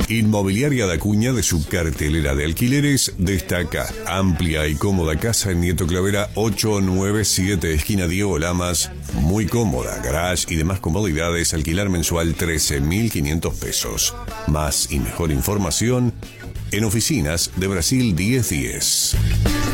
Inmobiliaria da Cuña, de su cartelera de alquileres, destaca amplia y cómoda casa en Nieto Clavera 897, esquina Diego Lamas. Muy cómoda, garage y demás comodidades, alquilar mensual 13.500 pesos. Más y mejor información en Oficinas de Brasil 1010.